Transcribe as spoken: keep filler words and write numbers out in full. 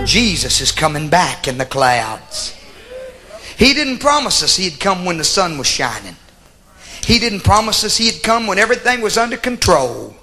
Jesus is coming back in the clouds. He didn't promise us He'd come when the sun was shining. He didn't promise us He'd come when everything was under control.